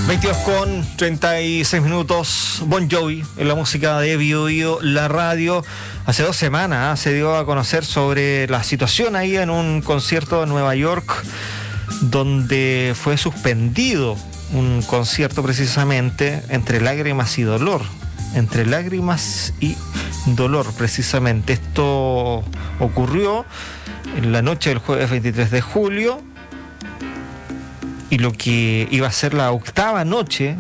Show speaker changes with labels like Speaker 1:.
Speaker 1: 22:36. Bon Jovi en la música de Bio la radio. Hace 2 semanas se dio a conocer sobre la situación ahí en un concierto en Nueva York, donde fue suspendido un concierto precisamente entre lágrimas y dolor. Entre lágrimas y dolor, precisamente. Esto ocurrió en la noche del jueves 23 de julio. Y lo que iba a ser la 8ª noche